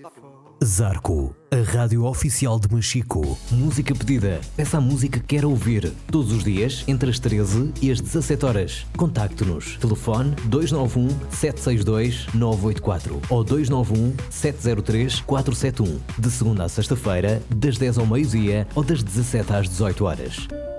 Zarco, a rádio oficial de Machico. Música pedida. Peça a música que quer ouvir. Todos os dias, entre as 13 e as 17 horas. Contacte-nos. Telefone 291 762 984 ou 291 703 471. De segunda a sexta-feira, das 10 ao meio-dia ou das 17 às 18 horas.